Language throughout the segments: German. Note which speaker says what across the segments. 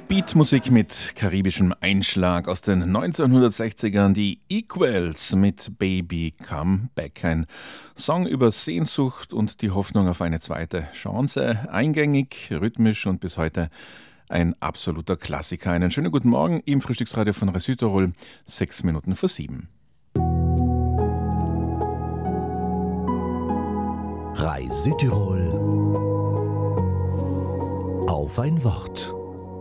Speaker 1: Beatmusik mit karibischem Einschlag aus den 1960ern, die Equals mit Baby Come Back. Ein Song über Sehnsucht und die Hoffnung auf eine zweite Chance. Eingängig, rhythmisch und bis heute ein absoluter Klassiker. Einen schönen guten Morgen im Frühstücksradio von Südtirol, 7:06.
Speaker 2: Südtirol auf ein Wort.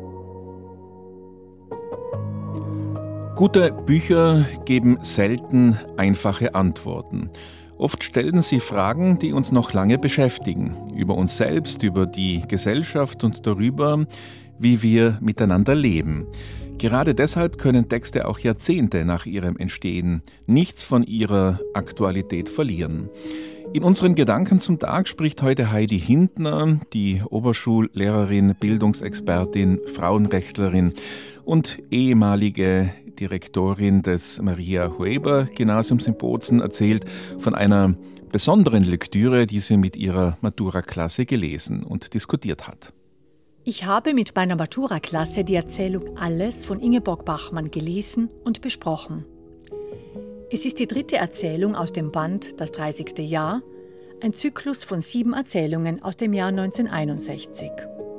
Speaker 1: Gute Bücher geben selten einfache Antworten. Oft stellen sie Fragen, die uns noch lange beschäftigen. Über uns selbst, über die Gesellschaft und darüber, wie wir miteinander leben. Gerade deshalb können Texte auch Jahrzehnte nach ihrem Entstehen nichts von ihrer Aktualität verlieren. In unseren Gedanken zum Tag spricht heute Heidi Hintner, die Oberschullehrerin, Bildungsexpertin, Frauenrechtlerin und ehemalige Direktorin des Maria-Hueber-Gymnasiums in Bozen, erzählt von einer besonderen Lektüre, die sie mit ihrer Matura-Klasse gelesen und diskutiert hat.
Speaker 3: Ich habe mit meiner Matura-Klasse die Erzählung Alles von Ingeborg Bachmann gelesen und besprochen. Es ist die dritte Erzählung aus dem Band Das 30. Jahr, ein Zyklus von 7 Erzählungen aus dem Jahr 1961.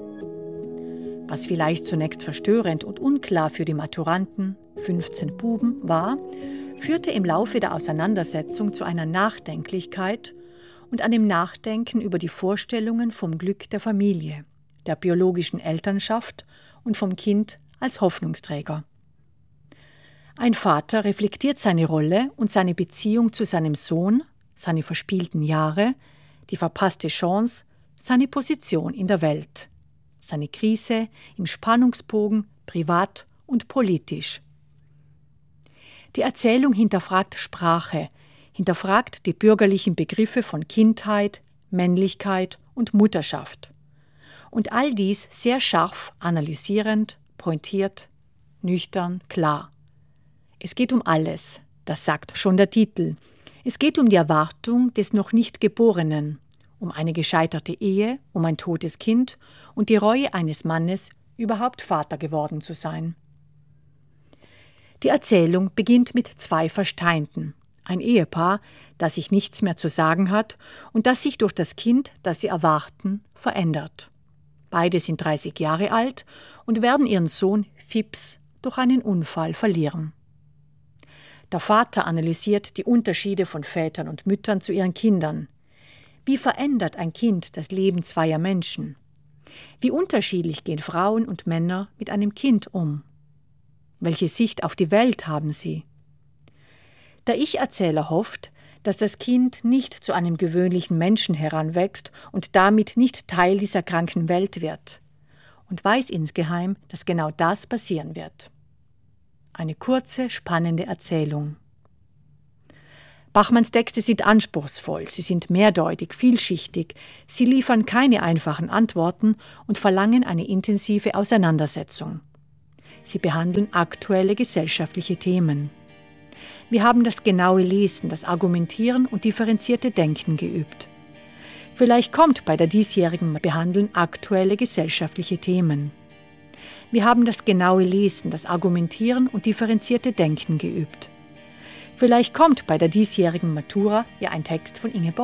Speaker 3: Was vielleicht zunächst verstörend und unklar für die Maturanten, 15 Buben, war, führte im Laufe der Auseinandersetzung zu einer Nachdenklichkeit und einem Nachdenken über die Vorstellungen vom Glück der Familie, der biologischen Elternschaft und vom Kind als Hoffnungsträger. Ein Vater reflektiert seine Rolle und seine Beziehung zu seinem Sohn, seine verspielten Jahre, die verpasste Chance, seine Position in der Welt, seine Krise im Spannungsbogen privat und politisch. Die Erzählung hinterfragt Sprache, hinterfragt die bürgerlichen Begriffe von Kindheit, Männlichkeit und Mutterschaft. Und all dies sehr scharf, analysierend, pointiert, nüchtern, klar. Es geht um alles, das sagt schon der Titel. Es geht um die Erwartung des noch nicht Geborenen, um eine gescheiterte Ehe, um ein totes Kind und die Reue eines Mannes, überhaupt Vater geworden zu sein. Die Erzählung beginnt mit 2 Versteinten, ein Ehepaar, das sich nichts mehr zu sagen hat und das sich durch das Kind, das sie erwarten, verändert. Beide sind 30 Jahre alt und werden ihren Sohn Fips durch einen Unfall verlieren. Der Vater analysiert die Unterschiede von Vätern und Müttern zu ihren Kindern. Wie verändert ein Kind das Leben zweier Menschen? Wie unterschiedlich gehen Frauen und Männer mit einem Kind um? Welche Sicht auf die Welt haben sie? Der Ich-Erzähler hofft, dass das Kind nicht zu einem gewöhnlichen Menschen heranwächst und damit nicht Teil dieser kranken Welt wird. Und weiß insgeheim, dass genau das passieren wird. Eine kurze, spannende Erzählung. Bachmanns Texte sind anspruchsvoll, sie sind mehrdeutig, vielschichtig, sie liefern keine einfachen Antworten und verlangen eine intensive Auseinandersetzung. Sie behandeln aktuelle gesellschaftliche Themen. Wir haben das genaue Lesen, das Argumentieren und differenzierte Denken geübt. Vielleicht kommt bei der diesjährigen Behandeln aktuelle gesellschaftliche Themen. Wir haben das genaue Lesen, das Argumentieren und differenzierte Denken geübt. Vielleicht kommt bei der diesjährigen Matura ja ein Text von Ingeborg